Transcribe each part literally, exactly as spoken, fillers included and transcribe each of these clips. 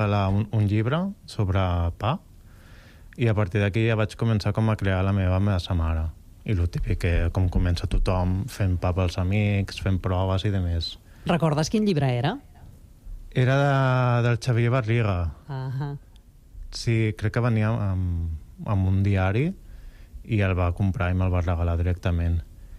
la, un, un llibre sobre pa i a partir d'aquí ja vaig començar com a crear la meva massa mare. I el típic que com comença tothom fent pa pels amics, fent proves i de més. Recordes quin llibre era? Era de, del Xavier Barriga. Ahà. Sí, crec que venia amb, amb un diari i el va comprar i me'l va regalar directament.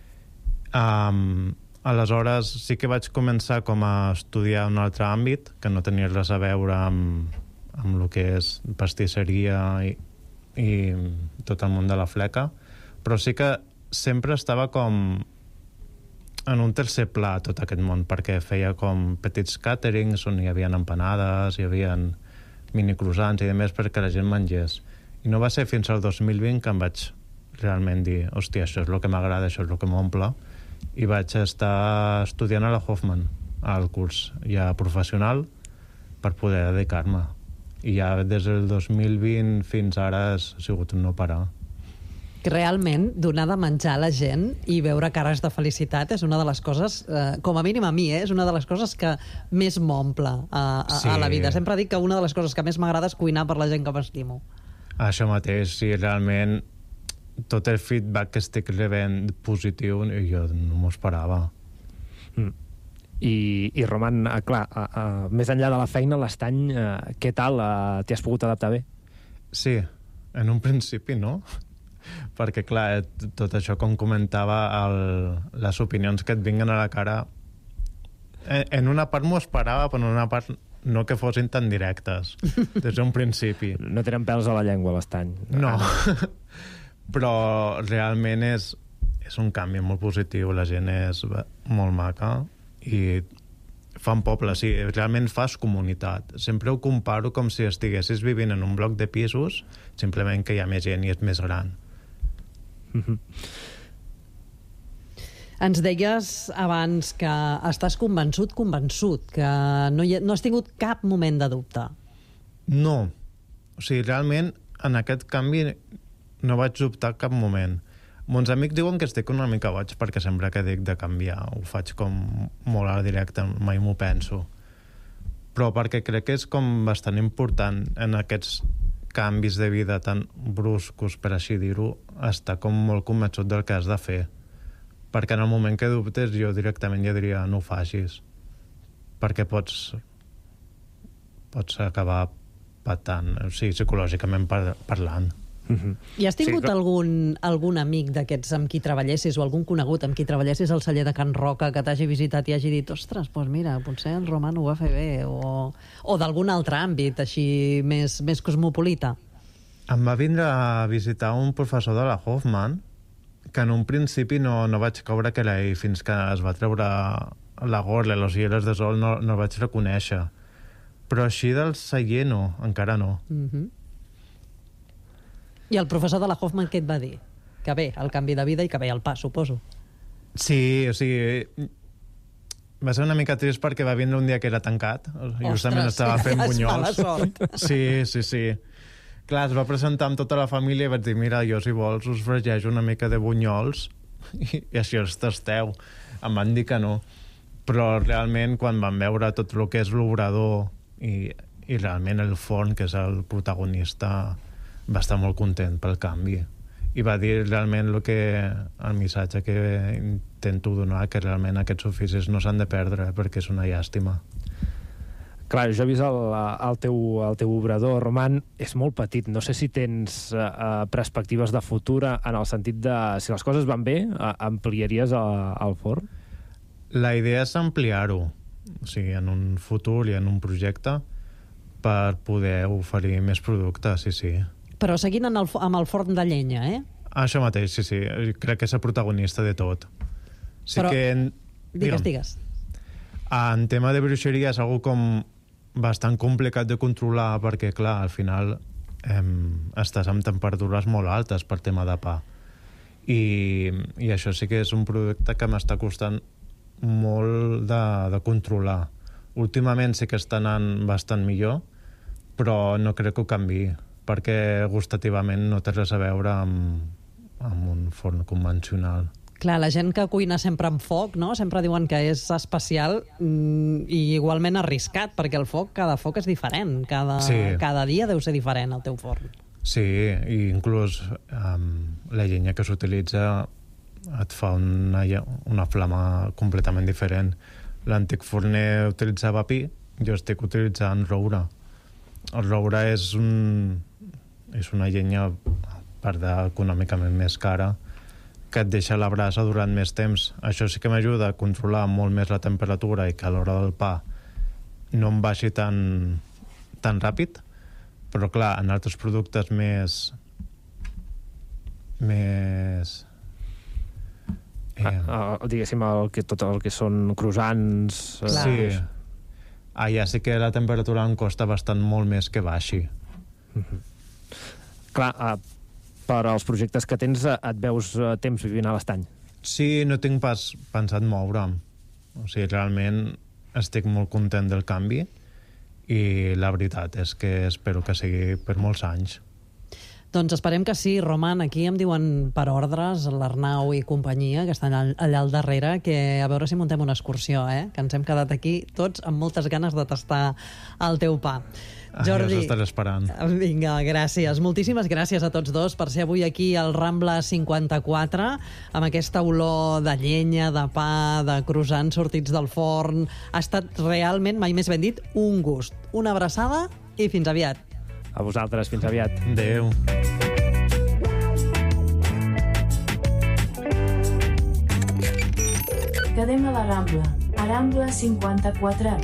Um, aleshores sí que vaig començar com a estudiar un altre àmbit que no tenia res a veure amb, amb el que és pastisseria i, i tot el món de la fleca, però sí que sempre estava com en un tercer pla tot aquest món, perquè feia com petits càterings on hi havia empanades, hi havia mini croissants i demés perquè la gent mengés. I no va ser fins al dos mil vint que em vaig realment dir, hòstia, això és el que m'agrada, això és el que m'omple, i vaig estar estudiant a la Hoffman, al curs ja professional, per poder dedicar-me. I ja des del dos mil vint fins ara ha sigut un no parar. Realment, donar de menjar a la gent i veure cares de felicitat és una de les coses, eh, com a mínim a mi, eh, és una de les coses que més m'omple a, a, sí. a la vida. Sempre dic que una de les coses que més m'agrada és cuinar per la gent que m'estimo. Això mateix, sí, realment tot el feedback que estic rebent positiu jo no m'ho esperava. Mm. I, i Roman, eh, clar, eh, eh, més enllà de la feina, l'estany, eh, què tal? Eh, T'hi has pogut adaptar bé? Sí, en un principi no, perquè clar, tot això com comentava el, les opinions que et vinguen a la cara en, en una part m'ho esperava, però en una part no que fossin tan directes des d'un principi. No tenen pèls a la llengua l'estany. No, però realment és, és un canvi molt positiu, la gent és molt maca i fan poble, sí, realment fas comunitat. Sempre ho comparo com si estiguessis vivint en un bloc de pisos, simplement que hi ha més gent i és més gran. Mm-hmm. Ens deies abans que estàs convençut, convençut, que no, hi ha, no has tingut cap moment de dubte. No. O sigui, realment, en aquest canvi no vaig dubtar cap moment. Mons amics diuen que estic una mica boig perquè sempre que dic de canviar ho faig com molt al directe, mai m'ho penso. Però perquè crec que és com bastant important en aquests canvis de vida tan bruscos, per així dir-ho, estar com molt convençut del que has de fer. Perquè en el moment que dubtes jo directament ja diria no ho facis, perquè pots pots acabar patant, o sigui, psicològicament par parlant. Mm-hmm. I has tingut sí, algun, algun amic d'aquests amb qui treballessis o algun conegut amb qui treballessis al celler de Can Roca que t'hagi visitat i hagi dit ostres, doncs mira, potser el Roman ho va fer bé, o, o d'algun altre àmbit així més, més cosmopolita? Em va vindre a visitar un professor de la Hoffman que en un principi no, no vaig caure que era ell, fins que es va treure la gorra, les ulleres de sol, no, no el vaig reconèixer. Però així del celler no, encara no. Mm-hmm. I el professor de la Hoffman què et va dir? Que bé, el canvi de vida i que bé el pa, suposo. Sí, o sigui, va ser una mica trist perquè va vindre un dia que era tancat. Justament estava fent bunyols. Sí, sí, sí. Clar, es va presentar amb tota la família i vaig dir, mira, jo si vols us fregejo una mica de bunyols i, i així els tasteu. Em van dir que no. Però realment quan van veure tot el que és l'obrador i, i realment el forn, que és el protagonista, va estar molt content pel canvi. I va dir realment el, que, el missatge que intento donar, que realment aquests oficis no s'han de perdre perquè és una llàstima. Clar, jo he vist el, el, teu, el teu obrador, Roman, és molt petit. No sé si tens uh, perspectives de futur en el sentit de, si les coses van bé, uh, ampliaries el, el forn? La idea és ampliar-ho, o sigui, en un futur i en un projecte per poder oferir més productes, sí, sí. Però seguint en el, amb el forn de llenya, eh? Això mateix, sí, sí. Crec que és el protagonista de tot. Sí. Però, que en... digues, digues. En tema de bruixeria és algo com bastant complicat de controlar perquè, clar, al final eh, estàs amb temperatures molt altes per tema de pa. I, i això sí que és un producte que m'està costant molt de, de controlar. Últimament sí que està anant bastant millor, però no crec que ho canviï, perquè gustativament no té res a veure amb, amb un forn convencional. Clar, la gent que cuina sempre amb foc, no? Sempre diuen que és especial mm, i igualment arriscat, perquè el foc, cada foc és diferent. Cada, sí. cada dia deu ser diferent el teu forn. Sí, i inclús um, la llenya que s'utilitza et fa una, una flama completament diferent. L'antic forner utilitzava pi, jo estic utilitzant roure. El roure és, un, és una llenya, a part d'econòmicament més cara, que et deixa la brasa durant més temps. Això sí que m'ajuda a controlar molt més la temperatura i que a l'hora del pa no em baixi tan, tan ràpid, però clar, en altres productes més... més... Eh... Ah, ah, diguéssim, el que, tot el que són croissants... Clar. Sí. Allà sí que la temperatura em costa bastant molt més que baixi. Mm-hmm. Clar, ah, per als projectes que tens et veus temps vivint a l'estany? Sí, no tinc pas pensat moure'm. O sigui, realment estic molt content del canvi i la veritat és que espero que sigui per molts anys. Doncs esperem que sí, Roman. Aquí em diuen per ordres l'Arnau i companyia, que estan allà al darrere, que a veure si muntem una excursió, eh? Que ens hem quedat aquí tots amb moltes ganes de tastar el teu pa. Ah, Jordi, ja us estaré esperant. Vinga, gràcies. Moltíssimes gràcies a tots dos per ser avui aquí al Rambla cinquanta-quatre, amb aquesta olor de llenya, de pa, de croissants sortits del forn. Ha estat realment, mai més ben dit, un gust. Una abraçada i fins aviat. A vosaltres, fins aviat. Adéu. Quedem a la Rambla, a Rambla cinquanta-quatre.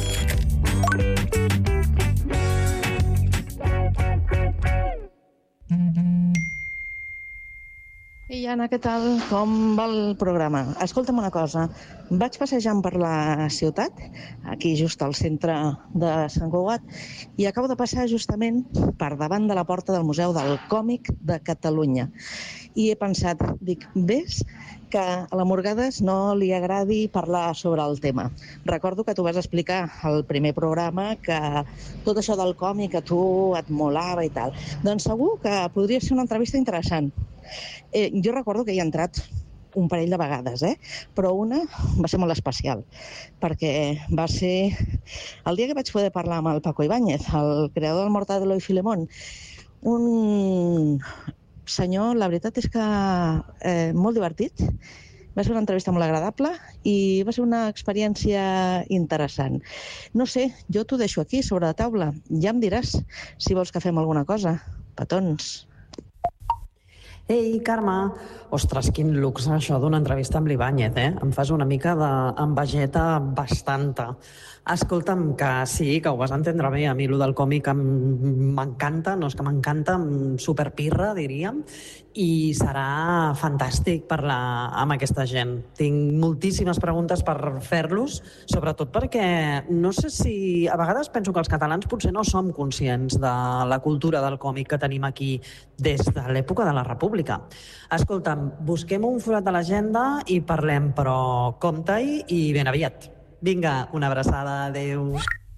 Ei, Anna, què tal? Com va el programa? Escolta'm una cosa. Vaig passejant per la ciutat, aquí just al centre de Sant Cugat, i acabo de passar justament per davant de la porta del Museu del Còmic de Catalunya. I he pensat, dic, ves que a la Morgades no li agradi parlar sobre el tema. Recordo que tu vas explicar al primer programa que tot això del còmic a tu et molava i tal. Doncs segur que podria ser una entrevista interessant. Eh, jo recordo que hi he entrat un parell de vegades, eh? Però una va ser molt especial, perquè va ser el dia que vaig poder parlar amb el Paco Ibáñez, el creador del Mortadelo i Filemón. Un senyor, la veritat és que eh, molt divertit, va ser una entrevista molt agradable i va ser una experiència interessant. No sé, jo t'ho deixo aquí, sobre la taula. Ja em diràs si vols que fem alguna cosa. Petons. Ei, Carme, ostres, quin luxe això d'una entrevista amb l'Ibáñez, eh? Em fas una mica d'envegeta bastanta. Escolta'm, que sí, que ho vas entendre bé. A mi allò del còmic m'encanta, no és que m'encanta, superpirra, diríem, i serà fantàstic parlar amb aquesta gent. Tinc moltíssimes preguntes per fer-los, sobretot perquè no sé si... A vegades penso que els catalans potser no som conscients de la cultura del còmic que tenim aquí des de l'època de la República. Escolta'm, busquem un forat de l'agenda i parlem, però compte-hi i ben aviat. Vinga, una abraçada, adéu.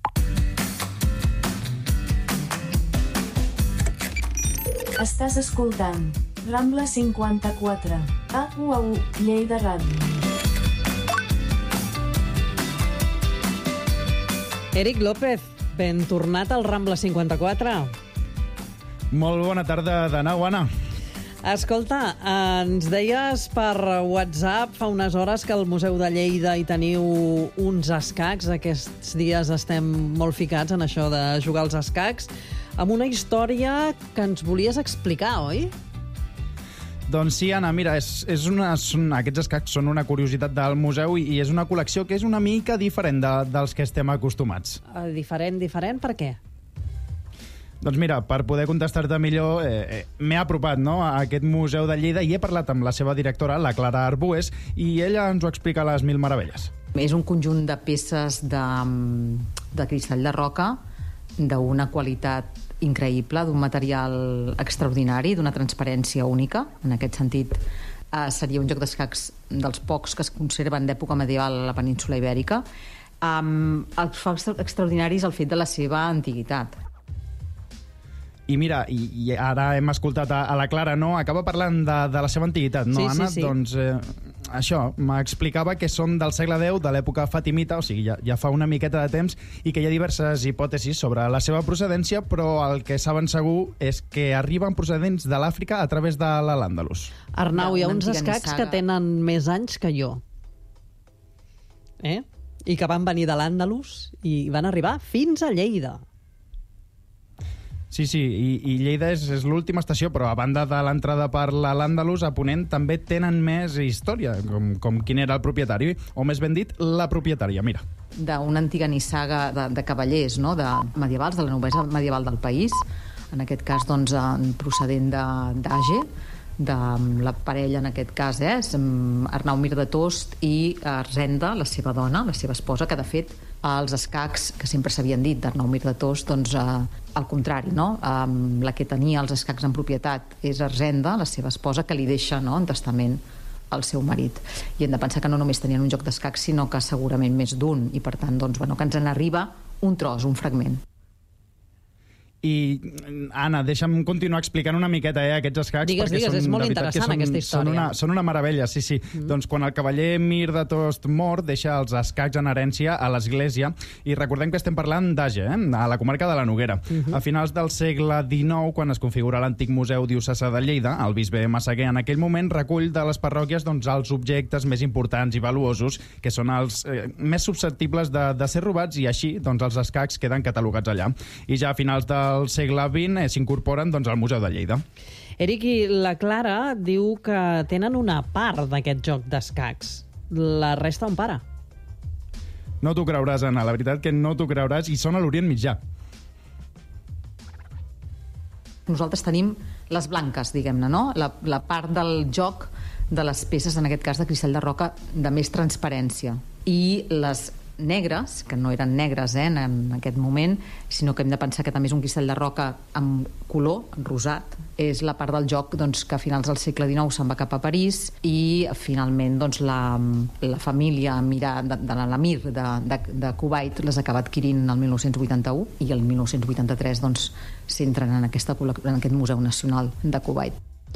Estàs escoltant Rambla cinquanta-quatre, a U A U, Lleida Ràdio. Eric López, ben tornat al Rambla cinquanta-quatre. Molt bona tarda de nou, Anna. Escolta, ens deies per WhatsApp fa unes hores que al Museu de Lleida hi teniu uns escacs. Aquests dies estem molt ficats en això de jugar als escacs, amb una història que ens volies explicar, oi? Doncs sí, Anna, mira, és, és una, són, aquests escacs són una curiositat del museu i, i és una col·lecció que és una mica diferent de, dels que estem acostumats. Uh, diferent, diferent, per què? Doncs mira, per poder contestar-te millor, eh, eh, m'he apropat, no, a aquest museu de Lleida i he parlat amb la seva directora, la Clara Arbues, i ella ens ho explica a les mil meravelles. És un conjunt de peces de, de cristall de roca d'una qualitat increïble, d'un material extraordinari, d'una transparència única. En aquest sentit, eh, seria un joc d'escacs dels pocs que es conserven d'època medieval a la península Ibèrica. Um, el que fa extraordinari és el fet de la seva antiguitat. I mira, i, i ara hem escoltat a, a la Clara, no? Acaba parlant de, de la seva antiguitat, no, sí, Anna? Sí, sí. Doncs eh, això, m'explicava que són del segle deu, de l'època fatimita, o sigui, ja, ja fa una miqueta de temps, i que hi ha diverses hipòtesis sobre la seva procedència, però el que saben segur és que arriben procedents de l'Àfrica a través de l'Al-Àndalus. Arnau, hi ha Una uns antiga escacs nissaga. que tenen més anys que jo. Eh? I que van venir de l'Àndalus i van arribar fins a Lleida. Sí, sí, i, i Lleida és, és l'última estació, però a banda de l'entrada per l'Al-Àndalus, a Ponent també tenen més història, com, com quin era el propietari, o més ben dit, la propietària, mira. D'una antiga nissaga de, de cavallers, no?, de medievals, de la noblesa medieval del país, en aquest cas, doncs, procedent d'Age, de la parella, en aquest cas, eh, Arnau Mir de Tost i Arsenda, la seva dona, la seva esposa, que, de fet, els escacs que sempre s'havien dit d'Arnau Mir de Tost, doncs, eh, al contrari, no? Eh, la que tenia els escacs en propietat és Arsenda, la seva esposa, que li deixa, no?, en testament al seu marit. I hem de pensar que no només tenien un joc d'escacs, sinó que segurament més d'un, i per tant, doncs, bueno, que ens n'arriba un tros, un fragment. I, Anna, deixa'm continuar explicant una miqueta eh, aquests escacs. Digues, perquè digues, són, és molt de veritat, que interessant són, aquesta història. Són una, són una meravella, sí, sí. Mm. Doncs quan el cavaller Mir de Tost mor, deixa els escacs en herència a l'església, i recordem que estem parlant d'Age, eh, a la comarca de la Noguera. Mm -hmm. A finals del segle dinou, quan es configura l'antic Museu Diocesà de Lleida, el bisbe Massaguer en aquell moment recull de les parròquies doncs, els objectes més importants i valuosos, que són els eh, més susceptibles de, de ser robats, i així doncs, els escacs queden catalogats allà. I ja a finals del segle vint s'incorporen doncs, al Museu de Lleida. Eric, i la Clara diu que tenen una part d'aquest joc d'escacs. La resta on para? No t'ho creuràs, Anna, la veritat que no t'ho creuràs, i són a l'Orient Mitjà. Nosaltres tenim les blanques, diguem-ne, no? La, la part del joc de les peces, en aquest cas de cristall de roca, de més transparència. I les negres, que no eren negres eh, en, en aquest moment, sinó que hem de pensar que també és un cristall de roca amb color, rosat, és la part del joc doncs, que a finals del segle dinou se'n va cap a París, i finalment doncs, la, la família Mirà, de, de l'emir de, de, de Kuwait les acaba adquirint el mil nou-cents vuitanta-u, i el mil nou-cents vuitanta-tres doncs, s'entren en, aquesta, en aquest Museu Nacional de Kuwait.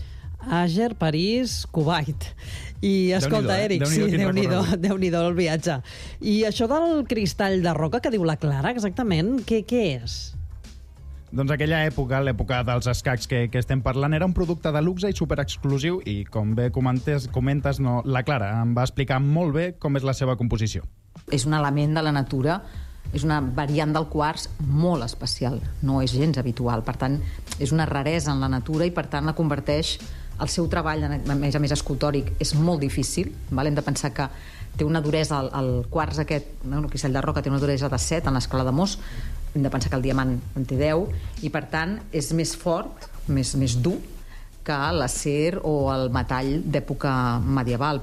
Àger, París, Kuwait. I escolta, Déu-n'hi-do, eh? Eric, Déu-n'hi-do, sí, quin Déu-n'hi-do, recorregut. Déu-n'hi-do el viatge. I això del cristall de roca que diu la Clara, exactament, què, què és? Doncs aquella època, l'època dels escacs que, que estem parlant, era un producte de luxe i superexclusiu, i com bé comentes, comentes, no, la Clara em va explicar molt bé com és la seva composició. És un element de la natura, és una variant del quars molt especial, no és gens habitual, per tant, és una raresa en la natura, i per tant la converteix. El seu treball, a més a més escultòric, és molt difícil, val? Hem de pensar que té una duresa, el, el quars aquest, el cristall de roca té una duresa de set en l'escala de Mohs, hem de pensar que el diamant en té deu, i per tant és més fort, més, més dur que l'acer o el metall d'època medieval.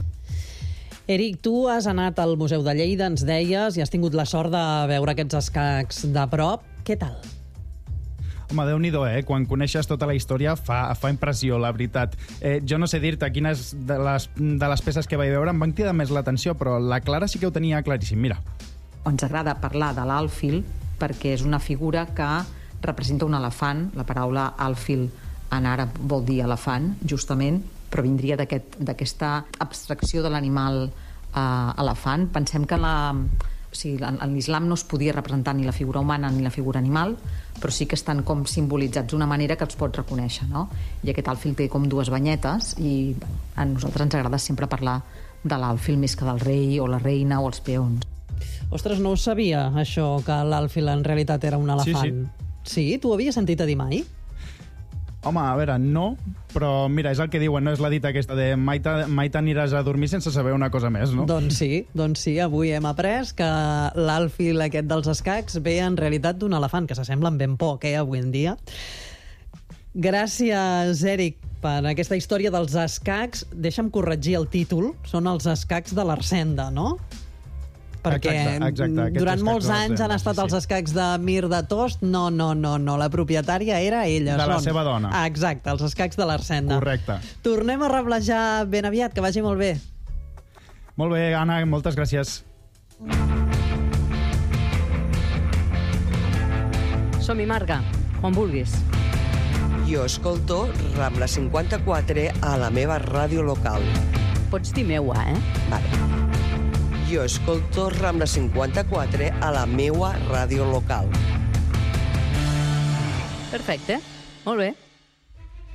Eric, tu has anat al Museu de Lleida, ens deies, i has tingut la sort de veure aquests escacs de prop. Què tal? Home, Déu-n'hi-do, eh? Quan coneixes tota la història fa, fa impressió, la veritat. Eh, jo no sé dir-te quines de les, de les peces que vaig veure em van cridar més l'atenció, però la Clara sí que ho tenia claríssim. Mira. Ens agrada parlar de l'àlfil perquè és una figura que representa un elefant. La paraula àlfil en àrab vol dir elefant, justament, però vindria d'aquesta aquest, abstracció de l'animal eh, elefant. Pensem que la... O sigui, en l'islam no es podia representar ni la figura humana ni la figura animal, però sí que estan com simbolitzats d'una manera que els pots reconèixer, no? I aquest àlfil té com dues banyetes, i a nosaltres ens agrada sempre parlar de l'àlfil més que del rei o la reina o els peons. Ostres, no ho sabia, això, que l'àlfil en realitat era un elefant. Sí, sí. Sí? Tu ho havies sentit a dir mai? Home, a veure, no, però mira, és el que diuen, no és la dita aquesta de mai t'aniràs a dormir sense saber una cosa més, no? Doncs sí, doncs sí, avui hem après que l'àlfil aquest dels escacs ve en realitat d'un elefant, que s'assemblen ben poc, eh, avui en dia. Gràcies, Eric, per aquesta història dels escacs. Deixa'm corregir el títol, són els escacs de l'Arsenda, no? Perquè exacte, exacte, durant molts anys han estat sí, els sí. escacs de Mir de Tost. No, no, no, no, la propietària era ella. De la són... seva dona. Ah, exacte, els escacs de l'Arsenda. Correcte. Tornem a reblejar ben aviat, que vagi molt bé. Molt bé, Anna, moltes gràcies. Som-hi, Marga, quan vulguis. Jo escolto Rambla cinquanta-quatre a la meva ràdio local. pots dir meua, eh? Vale. Jo escolto Rambla cinquanta-quatre a la meua ràdio local. Perfecte. Molt bé.